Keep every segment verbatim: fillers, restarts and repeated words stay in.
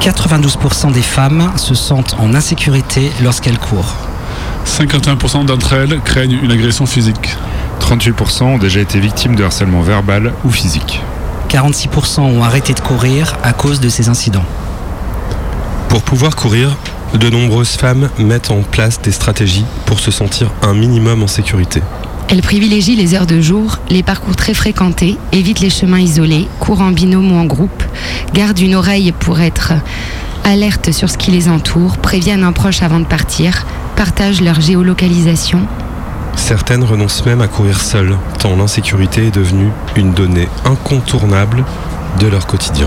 quatre-vingt-douze pour cent des femmes se sentent en insécurité lorsqu'elles courent. cinquante et un pour cent d'entre elles craignent une agression physique. trente-huit pour cent ont déjà été victimes de harcèlement verbal ou physique. quarante-six pour cent ont arrêté de courir à cause de ces incidents. Pour pouvoir courir, de nombreuses femmes mettent en place des stratégies pour se sentir un minimum en sécurité. Elles privilégient les heures de jour, les parcours très fréquentés, évitent les chemins isolés, courent en binôme ou en groupe, gardent une oreille pour être alertes sur ce qui les entoure, préviennent un proche avant de partir, partagent leur géolocalisation. Certaines renoncent même à courir seules, tant l'insécurité est devenue une donnée incontournable de leur quotidien.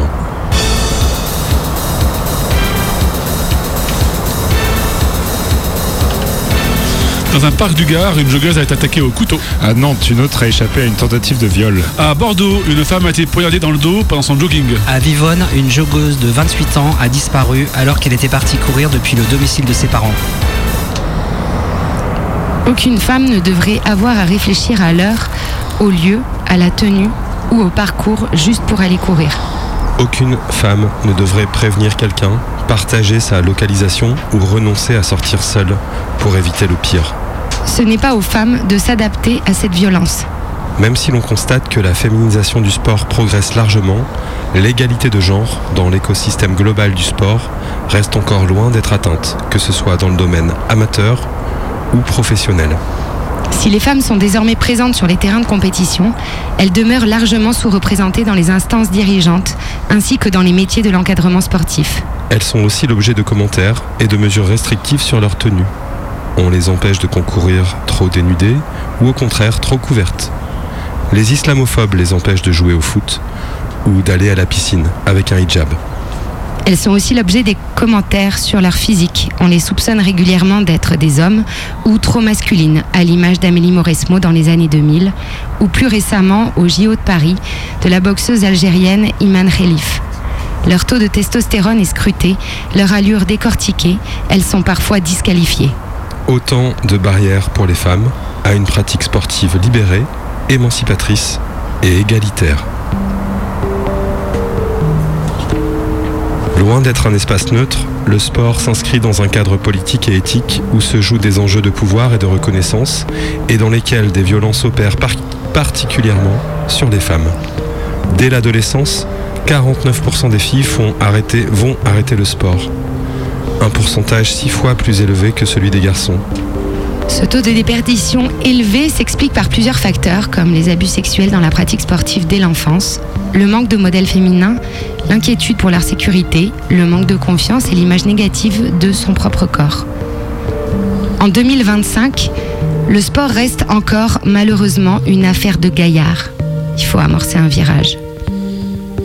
Dans un parc du Gard, une joggeuse a été attaquée au couteau. À Nantes, une autre a échappé à une tentative de viol. À Bordeaux, une femme a été poignardée dans le dos pendant son jogging. À Vivonne, une joggeuse de vingt-huit ans a disparu alors qu'elle était partie courir depuis le domicile de ses parents. Aucune femme ne devrait avoir à réfléchir à l'heure, au lieu, à la tenue ou au parcours juste pour aller courir. Aucune femme ne devrait prévenir quelqu'un, partager sa localisation ou renoncer à sortir seule pour éviter le pire. Ce n'est pas aux femmes de s'adapter à cette violence. Même si l'on constate que la féminisation du sport progresse largement, l'égalité de genre dans l'écosystème global du sport reste encore loin d'être atteinte, que ce soit dans le domaine amateur ou professionnel. Si les femmes sont désormais présentes sur les terrains de compétition, elles demeurent largement sous-représentées dans les instances dirigeantes ainsi que dans les métiers de l'encadrement sportif. Elles sont aussi l'objet de commentaires et de mesures restrictives sur leur tenue. On les empêche de concourir trop dénudées ou au contraire trop couvertes. Les islamophobes les empêchent de jouer au foot ou d'aller à la piscine avec un hijab. Elles sont aussi l'objet des commentaires sur leur physique. On les soupçonne régulièrement d'être des hommes ou trop masculines, à l'image d'Amélie Mauresmo dans les années deux mille, ou plus récemment au J O de Paris, de la boxeuse algérienne Iman Khelif. Leur taux de testostérone est scruté, leur allure décortiquée, elles sont parfois disqualifiées. Autant de barrières pour les femmes à une pratique sportive libérée, émancipatrice et égalitaire. Loin d'être un espace neutre, le sport s'inscrit dans un cadre politique et éthique où se jouent des enjeux de pouvoir et de reconnaissance et dans lesquels des violences opèrent par- particulièrement sur les femmes. Dès l'adolescence, quarante-neuf pour cent des filles font arrêter, vont arrêter le sport. Un pourcentage six fois plus élevé que celui des garçons. Ce taux de déperdition élevé s'explique par plusieurs facteurs comme les abus sexuels dans la pratique sportive dès l'enfance, le manque de modèles féminins, l'inquiétude pour leur sécurité, le manque de confiance et l'image négative de son propre corps. En deux mille vingt-cinq, le sport reste encore malheureusement une affaire de gaillards. Il faut amorcer un virage.